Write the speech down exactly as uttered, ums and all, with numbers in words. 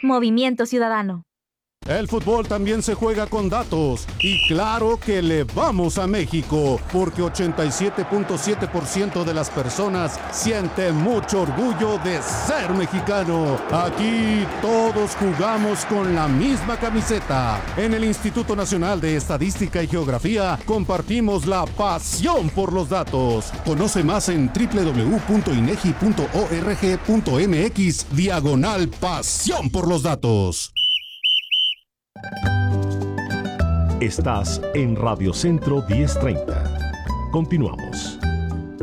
Movimiento Ciudadano. El fútbol también se juega con datos y claro que le vamos a México porque ochenta y siete punto siete por ciento de las personas siente mucho orgullo de ser mexicano. Aquí todos jugamos con la misma camiseta. En el Instituto Nacional de Estadística y Geografía compartimos la pasión por los datos. Conoce más en doble u doble u doble u punto inegi punto org punto mx diagonal pasión por los datos. Estás en Radio Centro diez treinta. Continuamos.